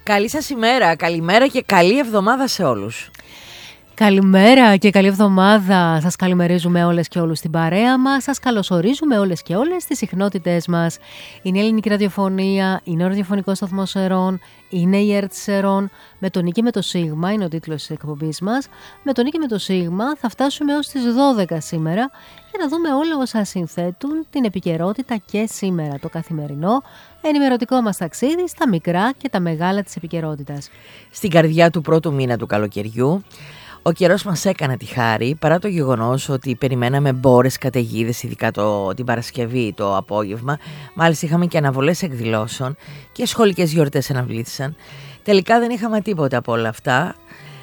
Καλή σας ημέρα, καλημέρα και καλή εβδομάδα σε όλους. Καλημέρα και καλή εβδομάδα. Σας καλημερίζουμε όλες και όλους στην παρέα μας. Σας καλωσορίζουμε όλες και όλες στις συχνότητές μας. Είναι η Ελληνική Ραδιοφωνία, είναι ο ραδιοφωνικός σταθμός Σερών, είναι η ΕΡΤ Σερών. Με τον Νι και με το Σίγμα είναι ο τίτλος της εκπομπής μας. Με τον Νι και με το Σίγμα θα φτάσουμε ως τις 12 σήμερα για να δούμε όλα όσα συνθέτουν την επικαιρότητα και σήμερα, το καθημερινό ενημερωτικό μας ταξίδι στα μικρά και τα μεγάλα της επικαιρότητας. Στην καρδιά του πρώτου μήνα του καλοκαιριού, ο καιρός μας έκανε τη χάρη, παρά το γεγονός ότι περιμέναμε μπόρες, καταιγίδες, ειδικά την Παρασκευή το απόγευμα. Μάλιστα είχαμε και αναβολές εκδηλώσεων και σχολικές γιορτές αναβλήθησαν. Τελικά δεν είχαμε τίποτα από όλα αυτά.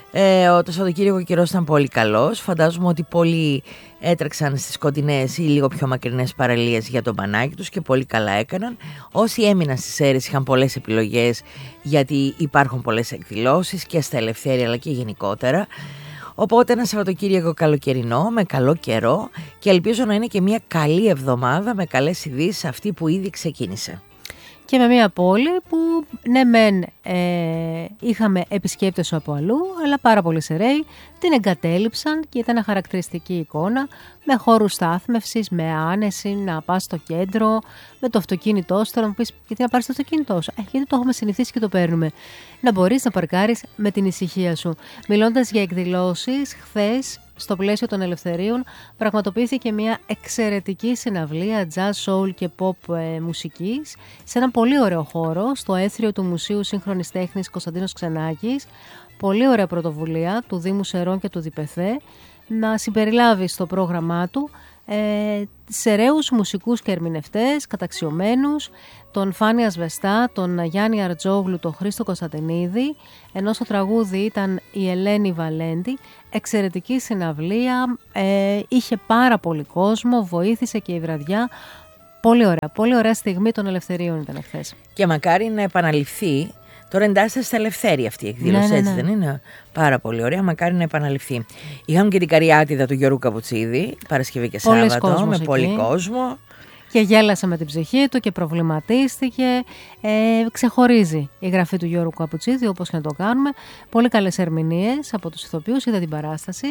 Το Σαββατοκύριακο ο καιρός ήταν πολύ καλός. Φαντάζομαι ότι πολλοί έτρεξαν στις κοντινές ή λίγο πιο μακρινές παραλίες για το μπανάκι τους και πολύ καλά έκαναν. Όσοι έμειναν στις Σέρρες είχαν πολλές επιλογές, γιατί υπάρχουν πολλές εκδηλώσεις και στα Ελευθέρια αλλά και γενικότερα. Οπότε ένα Σαββατοκύριακο καλοκαιρινό με καλό καιρό και ελπίζω να είναι και μια καλή εβδομάδα με καλές ειδήσεις αυτή που ήδη ξεκίνησε. Και με μια πόλη που ναι μεν είχαμε επισκέπτες από αλλού, αλλά πάρα πολλοί Σεραίοι την εγκατέλειψαν και ήταν χαρακτηριστική εικόνα, με χώρους στάθμευσης, με άνεση, να πας στο κέντρο, με το αυτοκίνητό σου. Τώρα μου πεις, γιατί να πάρεις το αυτοκίνητό σου? Γιατί το έχουμε συνηθίσει και το παίρνουμε. Να μπορείς να παρκάρεις με την ησυχία σου. Μιλώντας για εκδηλώσεις, χθες, στο πλαίσιο των Ελευθερίων, πραγματοποιήθηκε μια εξαιρετική συναυλία jazz, soul και pop μουσικής σε ένα πολύ ωραίο χώρο, στο έθριο του Μουσείου Σύγχρονης Τέχνης Κωνσταντίνος Ξενάκης. Πολύ ωραία πρωτοβουλία του Δήμου Σερών και του ΔΠΘ να συμπεριλάβει στο πρόγραμμά του Σεραίους μουσικούς και ερμηνευτές καταξιωμένους, τον Φάνη Ασβεστά, τον Γιάννη Αρτζόγλου, τον Χρήστο Κωνσταντινίδη, ενώ στο τραγούδι ήταν η Ελένη Βαλέντη. Εξαιρετική συναυλία, είχε πάρα πολύ κόσμο, βοήθησε και η βραδιά. Πολύ ωραία στιγμή των Ελευθερίων ήταν χθες. Και μακάρι να επαναληφθεί. Τώρα εντάσσεται στα Ελευθέρια αυτή η εκδήλωση, έτσι δεν είναι? Πάρα πολύ ωραία, μακάρι να επαναληφθεί. Είχαμε και την Καριάτιδα του Γιώργου Καπουτσίδη, Παρασκευή και Σάββατο, με πολύ κόσμο. Και γέλασε με την ψυχή του και προβληματίστηκε. Ξεχωρίζει η γραφή του Γιώργου Καπουτσίδη, όπως και να το κάνουμε. Πολύ καλές ερμηνείες από τους ηθοποιούς, είδα την παράσταση.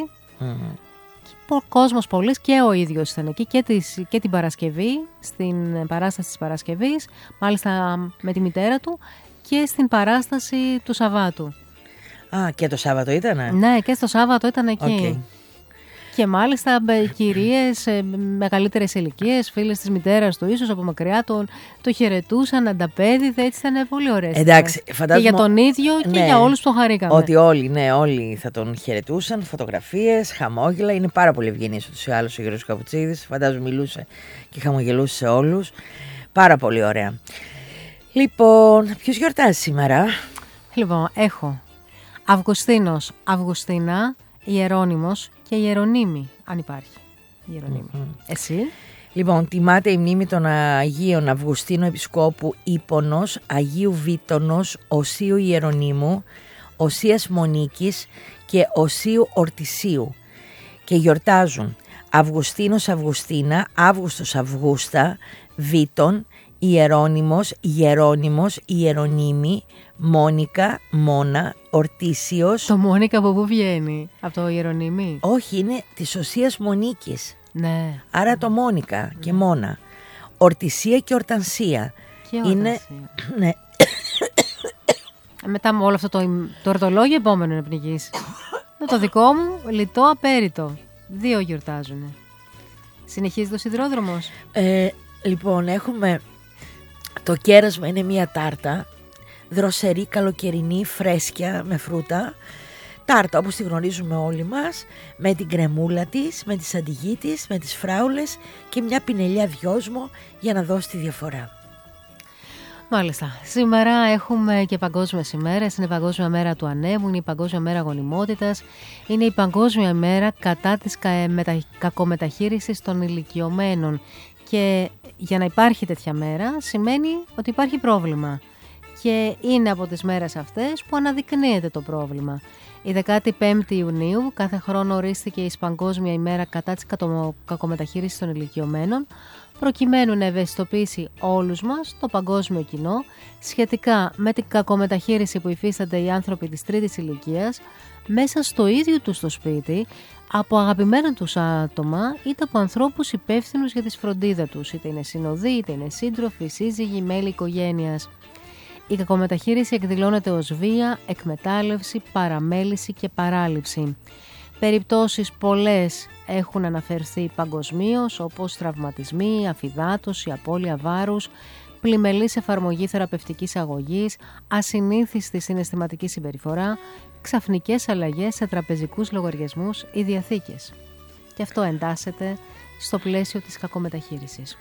Ο κόσμος πολύς και ο ίδιος ήταν εκεί και την Παρασκευή, στην παράσταση της Παρασκευής, μάλιστα με τη μητέρα του, και στην παράσταση του Σαββάτου. Και το Σάββατο ήτανε? Ναι, και στο Σάββατο ήταν εκεί. Okay. Και μάλιστα κυρίες μεγαλύτερες ηλικίες, φίλες της μητέρας του ίσως από μακριά, το χαιρετούσαν, ανταπέδιδε, έτσι ήταν πολύ ωραίες. Εντάξει, φαντάζομαι. Και για τον ίδιο και για όλους που το χαρήκαμε. Ότι όλοι θα τον χαιρετούσαν, φωτογραφίες, χαμόγελα. Είναι πάρα πολύ ευγενής ούτως ή άλλως ο Γιώργος Καπουτσίδης. Φαντάζομαι μιλούσε και χαμογελούσε σε όλους. Πάρα πολύ ωραία. Λοιπόν, ποιος γιορτάζει σήμερα? Λοιπόν, έχω Αυγουστίνος, Αυγουστίνα, Ιερώνυμος και Ιερονύμη, αν υπάρχει Ιερονύμη. Εσύ? Λοιπόν, τιμάται η μνήμη των Αγίων Αυγουστίνου Επισκόπου Ήπωνος, Αγίου Βίτωνος, Οσίου Ιερονύμου, Οσίας Μονίκης και Οσίου Ορτισίου. Και γιορτάζουν Αυγουστίνος Αυγουστίνα, Αύγουστος Αυγούστα, Βίτων, Ιερώνυμος, Γερώνυμος, Ιερονύμη, Μόνικα, Μόνα, Ορτίσιος. Το Μόνικα από πού βγαίνει? Από το Ιερονύμη? Όχι, είναι της Οσίας Μονίκης. Ναι. Άρα το Μόνικα και Μόνα. Ορτισία και Ορτανσία. Και είναι. Ναι. Μετά με όλο αυτό το ορτολόγιο, επόμενο να πνιγείς. Το δικό μου λιτό απέριτο. 2 γιορτάζουν. Συνεχίζει το σιδηρόδρομος. Λοιπόν, έχουμε το κέρασμα, είναι μια τάρτα δροσερή, καλοκαιρινή, φρέσκια, με φρούτα. Τάρτα όπως τη γνωρίζουμε όλοι μας, με την κρεμούλα της, με τη σαντιγί της, με τις φράουλες και μια πινελιά δυόσμο για να δώσει τη διαφορά. Μάλιστα. Σήμερα έχουμε και παγκόσμιες ημέρες. Είναι η Παγκόσμια Μέρα του Ανέμου, είναι η Παγκόσμια Μέρα Γονιμότητας, είναι η Παγκόσμια Μέρα κατά της κακομεταχείρισης των ηλικιωμένων. Και για να υπάρχει τέτοια μέρα σημαίνει ότι υπάρχει πρόβλημα. και είναι από τις μέρες αυτές που αναδεικνύεται το πρόβλημα. Η 15η Ιουνίου κάθε χρόνο ορίστηκε η Παγκόσμια ημέρα κατά της κακομεταχείρισης των ηλικιωμένων, προκειμένου να ευαισθητοποιήσει όλους μας, το παγκόσμιο κοινό, σχετικά με την κακομεταχείριση που υφίστανται οι άνθρωποι της τρίτης ηλικίας μέσα στο ίδιο τους το σπίτι, από αγαπημένα τους άτομα, είτε από ανθρώπους υπεύθυνους για τη φροντίδα τους, είτε είναι συνοδοί, είτε είναι σύντροφοι, σύζυγοι, μέλη οικογένειας. Η κακομεταχείριση εκδηλώνεται ως βία, εκμετάλλευση, παραμέληση και παράληψη. Περιπτώσεις πολλές έχουν αναφερθεί παγκοσμίως, όπως τραυματισμοί, αφυδάτωση, απώλεια βάρους, πλημελής εφαρμογή θεραπευτικής αγωγής, ασυνήθιστη συναισθηματική συμπεριφορά, ξαφνικές αλλαγές σε τραπεζικούς λογαριασμούς ή διαθήκες. Και αυτό εντάσσεται στο πλαίσιο της κακομεταχείρισης.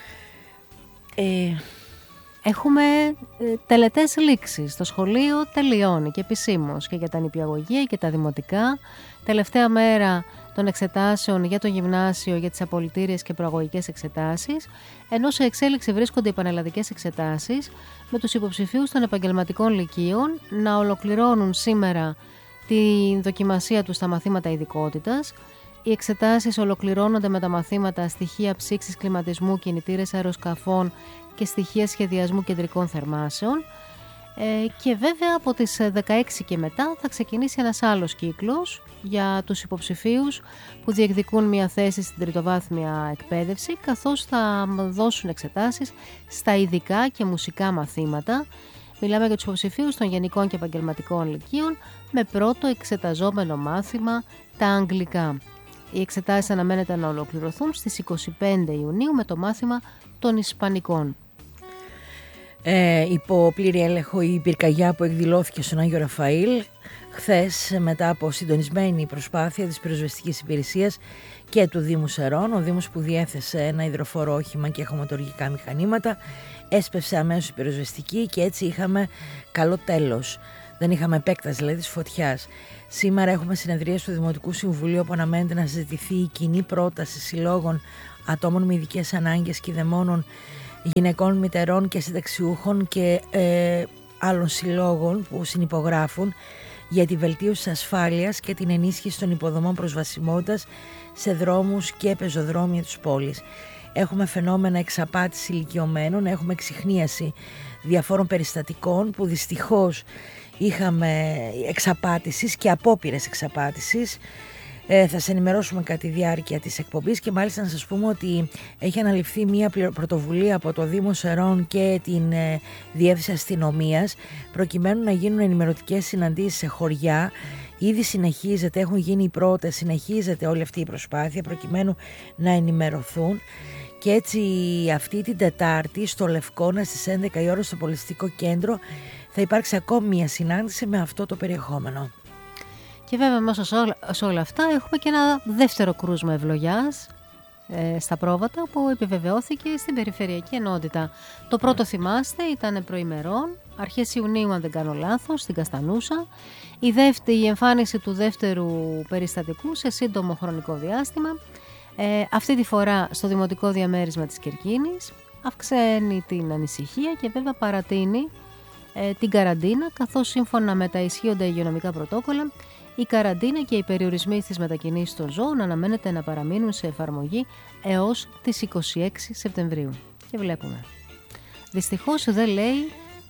Έχουμε τελετές λήξης. Το σχολείο τελειώνει και επισήμως και για τα νηπιαγωγεία και τα δημοτικά. Τελευταία μέρα των εξετάσεων για το γυμνάσιο, για τις απολυτήριες και προαγωγικές εξετάσεις, ενώ σε εξέλιξη βρίσκονται οι πανελλαδικές εξετάσεις, με τους υποψηφίους των επαγγελματικών λυκείων να ολοκληρώνουν σήμερα τη δοκιμασία τους στα μαθήματα ειδικότητας. Οι εξετάσεις ολοκληρώνονται με τα μαθήματα στοιχεία ψήξης κλιματισμού, κινητήρες αεροσκαφών και στοιχεία σχεδιασμού κεντρικών θερμάσεων. Και βέβαια από τις 16 και μετά θα ξεκινήσει ένας άλλος κύκλος για τους υποψηφίους που διεκδικούν μια θέση στην τριτοβάθμια εκπαίδευση, καθώς θα δώσουν εξετάσεις στα ειδικά και μουσικά μαθήματα. Μιλάμε για τους υποψηφίους των γενικών και επαγγελματικών λυκείων με πρώτο εξεταζόμενο μάθημα τα αγγλικά. Οι εξετάσεις αναμένεται να ολοκληρωθούν στις 25 Ιουνίου με το μάθημα των Ισπανικών. Υπό πλήρη έλεγχο η πυρκαγιά που εκδηλώθηκε στον Άγιο Ραφαήλ χθες, μετά από συντονισμένη προσπάθεια της πυροσβεστικής υπηρεσίας και του Δήμου Σερών. Ο Δήμος, που διέθεσε ένα υδροφόρο όχημα και χωματουργικά μηχανήματα, έσπευσε αμέσως η πυροσβεστική και έτσι είχαμε καλό τέλος. Δεν είχαμε επέκταση δηλαδή της φωτιάς. Σήμερα έχουμε συνεδρία του Δημοτικού Συμβουλίου όπου αναμένεται να συζητηθεί η κοινή πρόταση συλλόγων ατόμων με ειδικές ανάγκες και δαιμόνων, γυναικών, μητερών και συνταξιούχων και άλλων συλλόγων που συνυπογράφουν για τη βελτίωση της ασφάλειας και την ενίσχυση των υποδομών προσβασιμότητας σε δρόμους και πεζοδρόμια της πόλης. Έχουμε φαινόμενα εξαπάτηση ηλικιωμένων, έχουμε εξιχνίαση διαφόρων περιστατικών που δυστυχώς είχαμε εξαπάτησης και απόπειρες εξαπάτησης. Θα σε ενημερώσουμε κατά τη διάρκεια της εκπομπής και μάλιστα να σας πούμε ότι έχει αναλυφθεί μια πρωτοβουλία από το Δήμο Σερών και την Διεύθυνση Αστυνομίας προκειμένου να γίνουν ενημερωτικές συναντήσεις σε χωριά. Ήδη συνεχίζεται, έχουν γίνει οι πρώτες, συνεχίζεται όλη αυτή η προσπάθεια προκειμένου να ενημερωθούν. Και έτσι αυτή την Τετάρτη στο Λευκώνα στις 11 η ώρα στο Πολιτιστικό Κέντρο θα υπάρξει ακόμη μια συνάντηση με αυτό το περιεχόμενο. Και βέβαια μέσα σε όλα αυτά έχουμε και ένα δεύτερο κρούσμα ευλογιάς στα πρόβατα που επιβεβαιώθηκε στην Περιφερειακή Ενότητα. Το πρώτο, θυμάστε, ήταν προημερών, αρχές Ιουνίου αν δεν κάνω λάθος, στην Καστανούσα. Η εμφάνιση του δεύτερου περιστατικού σε σύντομο χρονικό διάστημα, αυτή τη φορά στο Δημοτικό Διαμέρισμα της Κερκίνης, αυξάνει την ανησυχία και βέβαια παρατείνει την καραντίνα, καθώς σύμφωνα με τα ισχύοντα υγειονομικά πρωτόκολλα η καραντίνα και οι περιορισμοί στις μετακινήσεις των ζώων αναμένεται να παραμείνουν σε εφαρμογή έως τις 26 Σεπτεμβρίου. Και βλέπουμε. Δυστυχώς δεν λέει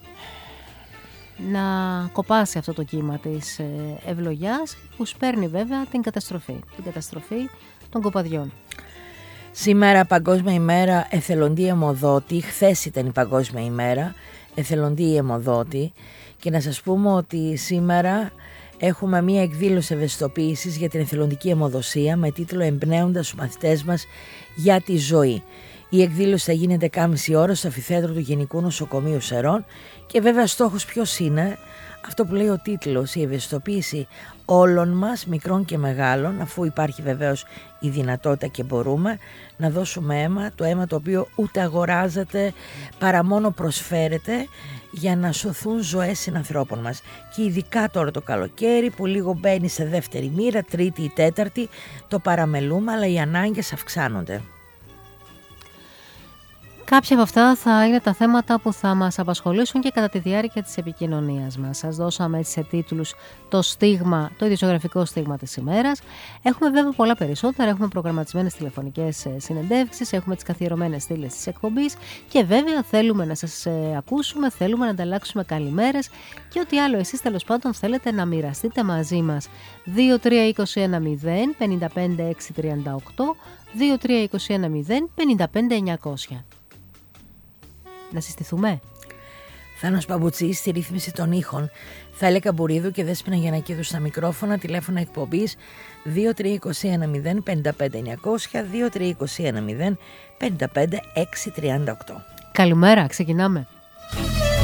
να κοπάσει αυτό το κύμα της ευλογιάς που σπέρνει βέβαια την καταστροφή των κοπαδιών. Σήμερα Παγκόσμια ημέρα εθελοντή αιμοδότη, χθες ήταν η Παγκόσμια ημέρα εθελοντή αιμοδότη και να σας πούμε ότι σήμερα έχουμε μία εκδήλωση ευαισθητοποίησης για την εθελοντική αιμοδοσία με τίτλο «Εμπνέοντας τους μαθητές μας για τη ζωή». Η εκδήλωση θα γίνεται 10.30 ώρα στο αμφιθέατρο του Γενικού Νοσοκομείου Σερών και βέβαια στόχος ποιος είναι? Αυτό που λέει ο τίτλος, η ευαισθητοποίηση όλων μας, μικρών και μεγάλων, αφού υπάρχει βεβαίως η δυνατότητα και μπορούμε να δώσουμε αίμα, το αίμα το οποίο ούτε αγοράζεται παρά μόνο προσφέρεται για να σωθούν ζωές συνανθρώπων μας. Και ειδικά τώρα το καλοκαίρι που λίγο μπαίνει σε δεύτερη μοίρα, τρίτη ή τέταρτη, το παραμελούμε, αλλά οι ανάγκες αυξάνονται. Κάποια από αυτά θα είναι τα θέματα που θα μας απασχολήσουν και κατά τη διάρκεια της επικοινωνίας μας. Σας δώσαμε έτσι σε τίτλους το στίγμα, το ειδησιογραφικό στίγμα της ημέρας. Έχουμε βέβαια πολλά περισσότερα, έχουμε προγραμματισμένες τηλεφωνικές συνεντεύξεις, έχουμε τις καθιερωμένες στήλες της εκπομπής και βέβαια θέλουμε να σας ακούσουμε, θέλουμε να ανταλλάξουμε καλημέρες και ό,τι άλλο εσείς τέλος πάντων θέλετε να μοιραστείτε μαζί μας. 2-3-21-0 55-6-38, 2-3-21-0 55-900. Να συστηθούμε. Θάνος Παμπουτσής στη ρύθμιση των ήχων, Θάλια Καμπουρίδου και Δέσποινα Γιαννακίδου στα μικρόφωνα, τηλέφωνα εκπομπής 2-3-21-0 55-900, 2-3-21-0 55-6-38. Καλημέρα, ξεκινάμε.